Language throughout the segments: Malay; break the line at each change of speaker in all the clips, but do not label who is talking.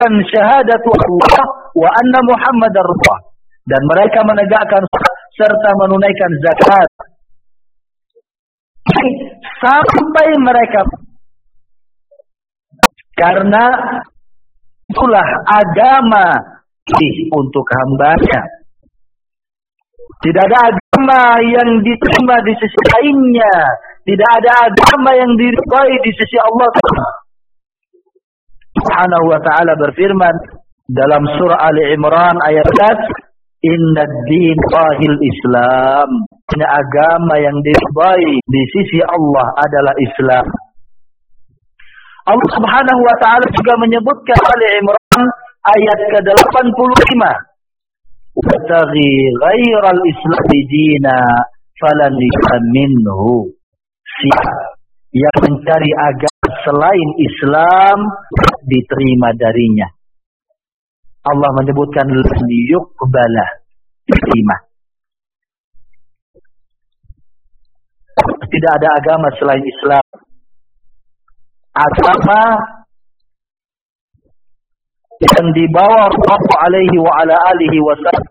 syahadatu Allah wa anna Muhammadar Rasulullah, dan mereka menegakkan serta menunaikan zakat sampai mereka, karena itulah agama untuk hambanya. Tidak ada agama yang diterima di sisi lainnya. Tidak ada agama yang diridhai di sisi Allah Subhanahu wa ta'ala berfirman dalam surah Ali Imran ayat 4, Inna ad-din wahil Islam. Ini agama yang diridhai di sisi Allah adalah Islam. Allah Subhanahu wa ta'ala juga menyebutkan Ali Imran ayat ke-85, Wabtaghi ghairal islami dina falan minhu. Siapa yang mencari agama selain Islam diterima darinya. Allah menyebutkan yuqbalah, diterima. Tidak ada agama selain Islam. Agama yang dibawa Rasulullah alaihi wa ala alihi wasallam,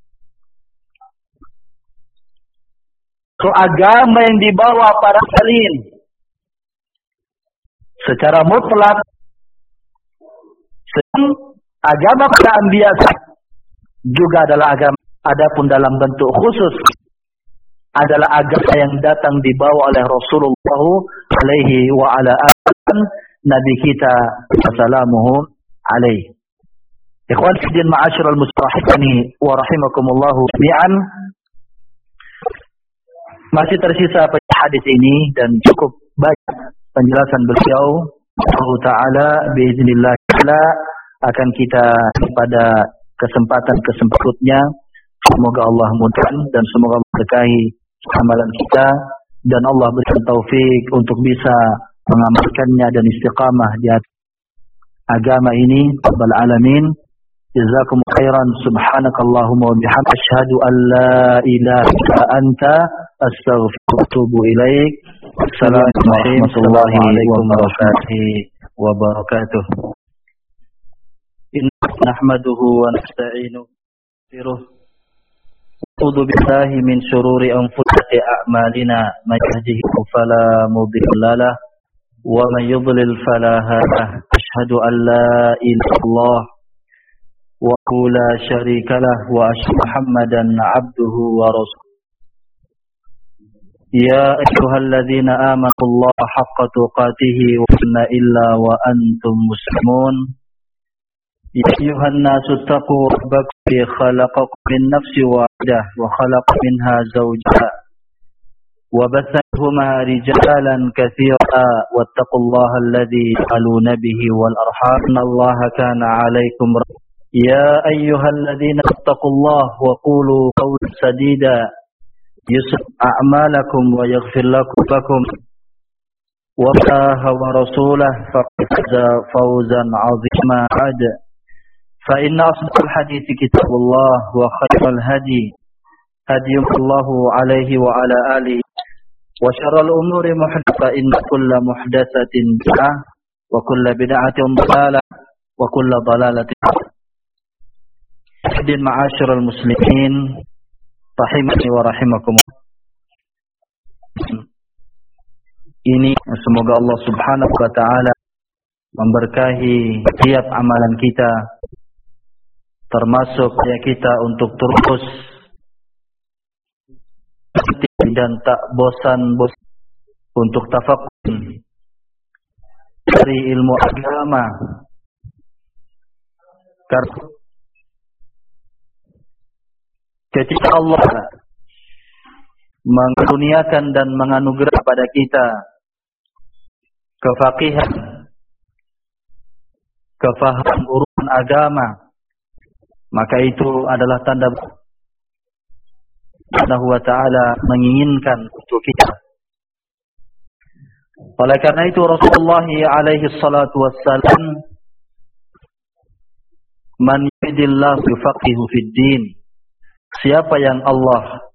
itu agama yang dibawa para salin secara mutlak. Agama para anbiya juga adalah agama. Adapun dalam bentuk khusus adalah agama yang datang dibawa oleh Rasulullah alaihi wa ala alihi, Nabi kita salamuhu alaihi. Ikhwan fiddin ma'asyiral muslimin wa rahimakumullah jami'an. Masih tersisa hadis ini dan cukup banyak penjelasan beliau. Allah Ta'ala biiznillah ta'ala akan kita pada kesempatan berikutnya. Semoga Allah mudahkan dan semoga berkahi amalan kita, dan Allah berikan taufik untuk bisa mengamalkannya dan istiqamah di atas agama ini. Rabbal alamin. Jazakum khairan. Subhanakallahumma wa bihamdika asyhadu an la ilaha illa anta astaghfiruka wa atubu ilaik. Assalamualaikum warahmatullahi wabarakatuh. Inna nahmaduhu wa nasta'inuhu a'udzu billahi min shururi anfusina a'malina may yahdihillahu fala mudilla lahu wa may yudlil fala hadiya lahu. Asyhadu an la ilaha illallah wa la syarika lahu wa asyhadu Muhammadan 'abduhu wa rasuluhu. Ya ayyuhalladzina amanullaha haqqa tuqatih wa la illa wa antum muslimun. Ya ayyuhan nasu taqu rabbakum alladzi khalaqakum min nafsin wahidah wa khalaqa minha zawjaha wa batha minhuma rijalan katsiran wattaqullaha alladzi tas'aluna bihi wal arham innallaha kana 'alaykum raqiba. Ya ayyuhalladzina ittaqullaha wa qulu qawlan sadida yuslih a'malakum wa yaghfir lakum wa rasulahu faqad fawzan 'azima. فإن أصدق الحديث كتاب الله وخير الهدي هدي الله عليه وعلى آله وشر الأمور محدثة فإن كل محدثة بدعة وكل بدعة ضلالة وكل ضلالة. معاشر المسلمين rahimani wa rahimakum. Ini semoga Allah Subhanahu wa taala memberkahi tiap amalan kita, termasuk ya kita untuk terus dan tak bosan-bosan untuk tafaqquh dari ilmu agama. Karena ketika Allah mengaruniakan dan menganugerah pada kita kefaqihan, kefahaman urusan agama, maka itu adalah tanda Allah wa ta'ala menginginkan untuk kita. Oleh karena itu Rasulullah alaihi salatu wassalam, man yuridillahu yufaqihu fid din, siapa yang Allah